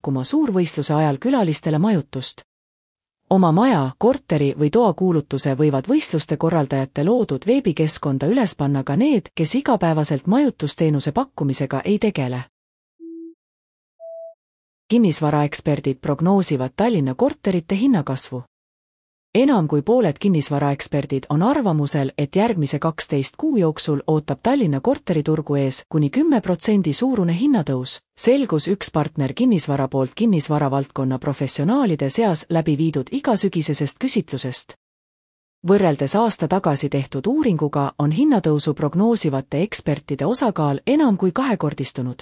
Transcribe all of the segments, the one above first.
pakkuma suurvõistluse ajal külalistele majutust. Oma maja, korteri või toakuulutuse võivad võistluste korraldajate loodud veebikeskkonda üles panna ka need, kes igapäevaselt majutusteenuse pakkumisega ei tegele. Kinnisvaraeksperdid prognoosivad Tallinna korterite hinnakasvu. Enam kui pooled kinnisvaraeksperdid on arvamusel, et järgmise 12 kuu jooksul ootab Tallinna korteriturgu ees kuni 10% suurune hinnatõus, selgus üks partner kinnisvara poolt kinnisvaravaldkonna professionaalide seas läbi viidud igasügisesest küsitlusest. Võrreldes aasta tagasi tehtud uuringuga on hinnatõusu prognoosivate ekspertide osakaal enam kui kahekordistunud.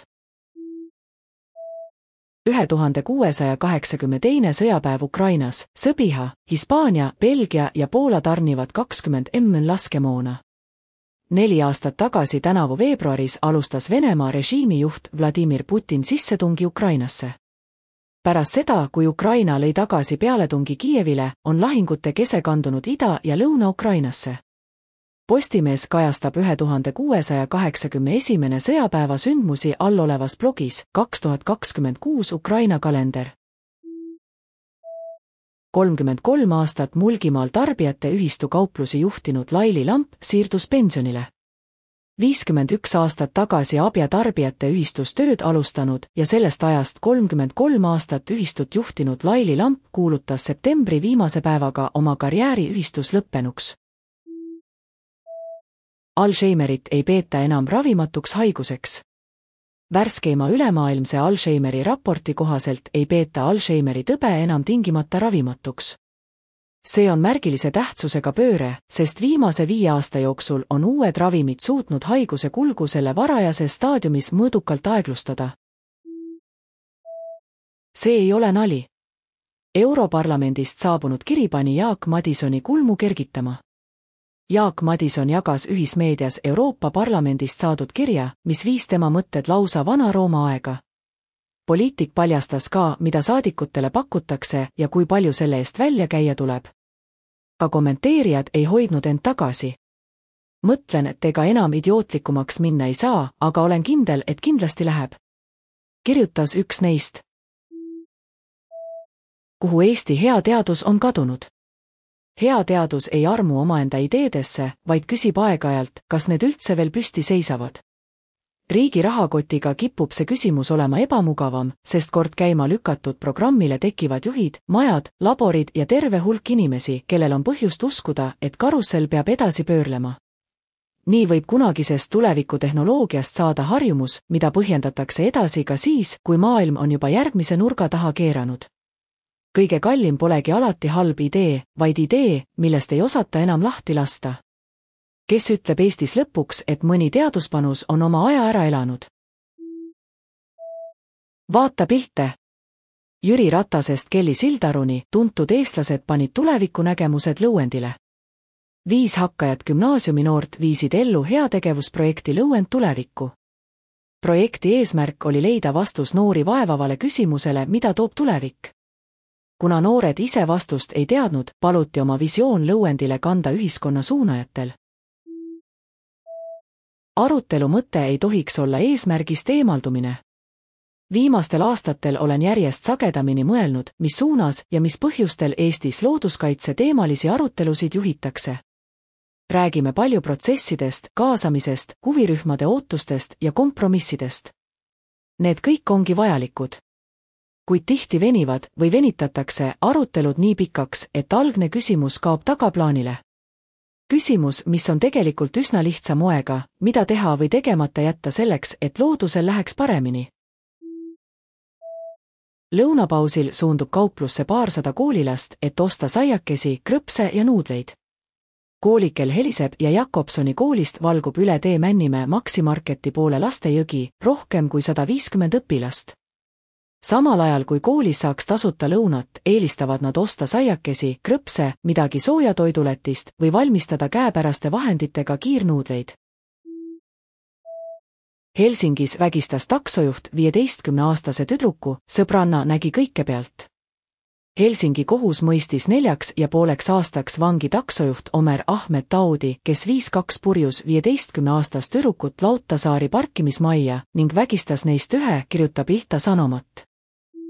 1682. sõjapäev Ukrainas, Sõbiha, Hispaania, Belgia ja Poola tarnivad 20 mm laskemoona. 4 aastat tagasi tänavu veebruaris alustas Venemaa režiimijuht Vladimir Putin sissetungi Ukrainasse. Pärast seda, kui Ukraina lõi tagasi pealetungi Kiievile, on lahingute kese kandunud Ida- ja Lõuna-Ukrainasse. Postimees kajastab 1681. sõjapäeva sündmusi allolevas blogis 2026 Ukraina kalender. 33 aastat Mulgimaal tarbijate ühistu kauplusi juhtinud Laili Lamp siirdus pensionile. 51 aastat tagasi Abja tarbijate ühistus tööd alustanud ja sellest ajast 33 aastat ühistut juhtinud Laili Lamp kuulutas septembri viimase päevaga oma karjääri ühistus lõppenuks. Alzheimerit ei peeta enam ravimatuks haiguseks. Värskeima ülemaailmse Alzheimeri raporti kohaselt ei peeta Alzheimeri tõbe enam tingimata ravimatuks. See on märgilise tähtsusega pööre, sest viimase 5 aasta jooksul on uued ravimid suutnud haiguse kulgu selle varajases staadiumis mõõdukalt aeglustada. See ei ole nali. Europarlamendist saabunud kiri pani Jaak Madisoni kulmu kergitama. Jaak Madison jagas ühismeedias Euroopa Parlamendist saadud kirja, mis viis tema mõtted lausa Vana-Rooma aega. Poliitik paljastas ka, mida saadikutele pakutakse ja kui palju selle eest välja käia tuleb. Ka kommenteerijad ei hoidnud end tagasi. Mõtlen, et ega enam idiootlikumaks minna ei saa, aga olen kindel, et kindlasti läheb. Kirjutas üks neist. Kuhu Eesti hea teadus on kadunud? Hea teadus ei armu omaenda ideedesse, vaid küsib aeg-ajalt, kas need üldse veel püsti seisavad. Riigi rahakotiga kipub see küsimus olema ebamugavam, sest kord käima lükatud programmile tekivad juhid, majad, laborid ja terve hulk inimesi, kellel on põhjust uskuda, et karussell peab edasi pöörlema. Nii võib kunagisest tulevikutehnoloogiast saada harjumus, mida põhjendatakse edasi ka siis, kui maailm on juba järgmise nurga taha keeranud. Kõige kallim polegi alati halb idee, vaid idee, millest ei osata enam lahti lasta. Kes ütleb Eestis lõpuks, et mõni teaduspanus on oma aja ära elanud? Vaata pilte! Jüri Ratasest Kelly Sildaruni tuntud eestlased panid tulevikunägemused lõuendile. 5 hakkajat gümnaasiuminoort viisid ellu heategevusprojekti Lõuend tulevikku. Projekti eesmärk oli leida vastus noori vaevavale küsimusele, mida toob tulevik. Kuna noored ise vastust ei teadnud, paluti oma visioon Lõuendile kanda ühiskonna suunajatel. Arutelu mõte ei tohiks olla eesmärgist eemaldumine. Viimastel aastatel olen järjest sagedamini mõelnud, mis suunas ja mis põhjustel Eestis looduskaitse teemalisi arutelusid juhitakse. Räägime palju protsessidest, kaasamisest, huvirühmade ootustest ja kompromissidest. Need kõik ongi vajalikud. Kuid tihti venivad või venitatakse arutelud nii pikaks, et algne küsimus kaob tagaplaanile. Küsimus, mis on tegelikult üsna lihtsa moega, mida teha või tegemata jätta selleks, et loodusel läheks paremini. Lõunapausil suundub kauplusse paarsada koolilast, et osta saiakesi, krõpse ja nuudleid. Koolikel heliseb ja Jakobsoni koolist valgub üle tee Männimäe Maximarketi poole Lastejõgi, rohkem kui 150 õpilast. Samal ajal kui koolis saaks tasuta lõunat, eelistavad nad osta saiakesi, krõpse, midagi soojatoiduletist või valmistada käepäraste vahenditega kiirnuudleid. Helsingis vägistas taksojuht 15-aastase tüdruku, sõbranna nägi kõike pealt. Helsingi kohus mõistis 4,5 aastaks vangi taksojuht Omer Ahmed Taudi, kes viis 2 purjus 15-aastast tüdrukut Lauttasaari parkimismajja ning vägistas neist ühe, kirjutab Ilta Sanomat.